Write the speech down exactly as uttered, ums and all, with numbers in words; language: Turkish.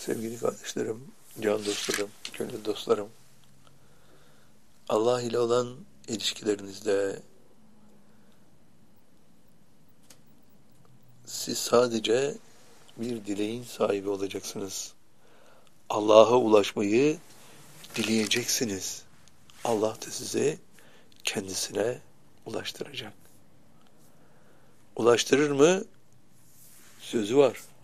Sevgili kardeşlerim, can dostlarım, gönül dostlarım, Allah ile olan ilişkilerinizde siz sadece bir dileğin sahibi olacaksınız. Allah'a ulaşmayı dileyeceksiniz. Allah da sizi kendisine ulaştıracak. Ulaştırır mı? Sözü var.